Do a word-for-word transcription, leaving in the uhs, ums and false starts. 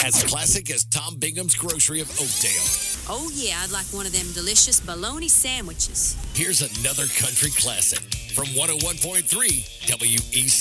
As classic as Tom Bingham's Grocery of Oakdale. Oh, yeah, I'd like one of them delicious bologna sandwiches. Here's another country classic from one oh one point three W E C.